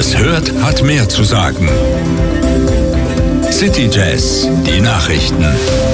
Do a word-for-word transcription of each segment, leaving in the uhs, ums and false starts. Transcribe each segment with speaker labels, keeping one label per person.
Speaker 1: es hört, hat mehr zu sagen. City Jazz, die Nachrichten.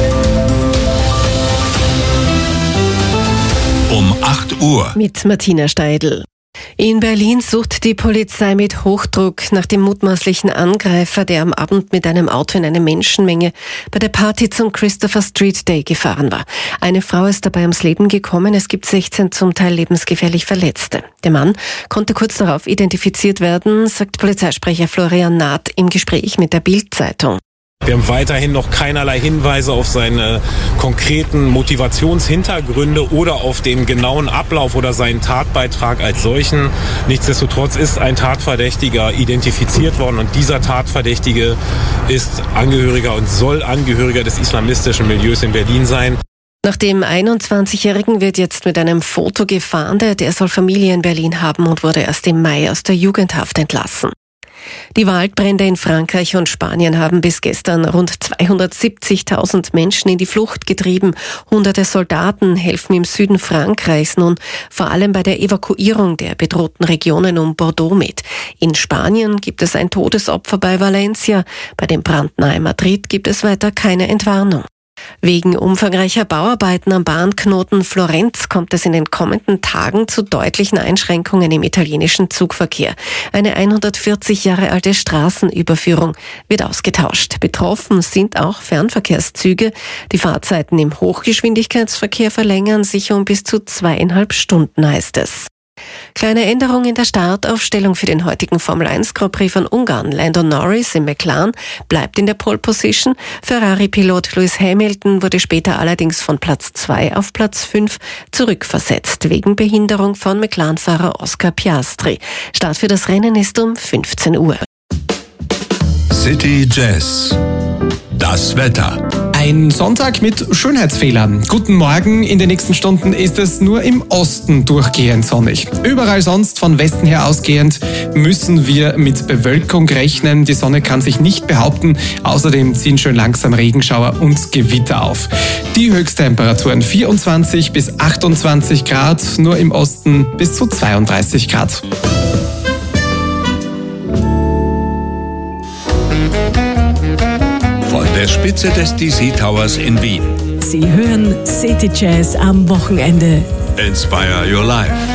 Speaker 1: Um acht Uhr.
Speaker 2: Mit Martina Steidl. In Berlin sucht die Polizei mit Hochdruck nach dem mutmaßlichen Angreifer, der am Abend mit einem Auto in eine Menschenmenge bei der Party zum Christopher Street Day gefahren war. Eine Frau ist dabei ums Leben gekommen, es gibt sechzehn zum Teil lebensgefährlich Verletzte. Der Mann konnte kurz darauf identifiziert werden, sagt Polizeisprecher Florian Naht im Gespräch mit der Bild-Zeitung.
Speaker 3: Wir haben weiterhin noch keinerlei Hinweise auf seine konkreten Motivationshintergründe oder auf den genauen Ablauf oder seinen Tatbeitrag als solchen. Nichtsdestotrotz ist ein Tatverdächtiger identifiziert worden und dieser Tatverdächtige ist Angehöriger und soll Angehöriger des islamistischen Milieus in Berlin sein.
Speaker 2: Nach dem einundzwanzigjährigen wird jetzt mit einem Foto gefahndet. Er soll Familie in Berlin haben und wurde erst im Mai aus der Jugendhaft entlassen. Die Waldbrände in Frankreich und Spanien haben bis gestern rund zweihundertsiebzigtausend Menschen in die Flucht getrieben. Hunderte Soldaten helfen im Süden Frankreichs nun vor allem bei der Evakuierung der bedrohten Regionen um Bordeaux mit. In Spanien gibt es ein Todesopfer bei Valencia. Bei dem Brand nahe Madrid gibt es weiter keine Entwarnung. Wegen umfangreicher Bauarbeiten am Bahnknoten Florenz kommt es in den kommenden Tagen zu deutlichen Einschränkungen im italienischen Zugverkehr. Eine hundertvierzig Jahre alte Straßenüberführung wird ausgetauscht. Betroffen sind auch Fernverkehrszüge. Die Fahrzeiten im Hochgeschwindigkeitsverkehr verlängern sich um bis zu zweieinhalb Stunden, heißt es. Kleine Änderung in der Startaufstellung für den heutigen Formel eins Grand Prix von Ungarn. Lando Norris im McLaren bleibt in der Pole Position. Ferrari-Pilot Lewis Hamilton wurde später allerdings von Platz zwei auf Platz fünf zurückversetzt, wegen Behinderung von McLaren-Fahrer Oscar Piastri. Start für das Rennen ist um fünfzehn Uhr.
Speaker 1: City Jazz. Das Wetter.
Speaker 4: Ein Sonntag mit Schönheitsfehlern. Guten Morgen, in den nächsten Stunden ist es nur im Osten durchgehend sonnig. Überall sonst von Westen her ausgehend müssen wir mit Bewölkung rechnen. Die Sonne kann sich nicht behaupten. Außerdem ziehen schön langsam Regenschauer und Gewitter auf. Die Höchsttemperaturen vierundzwanzig bis achtundzwanzig Grad, nur im Osten bis zu zweiunddreißig Grad.
Speaker 1: Von der Spitze des D C Towers in Wien.
Speaker 5: Sie hören City Jazz am Wochenende.
Speaker 1: Inspire your life.